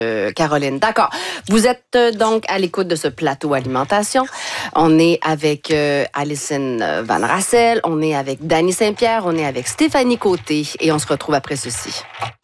Caroline. D'accord. Vous êtes donc à l'écoute de ce plateau alimentation. On est avec Alison Van Rassel, on est avec Dany Saint-Pierre, on est avec Stéphanie Côté et on se retrouve après ceci.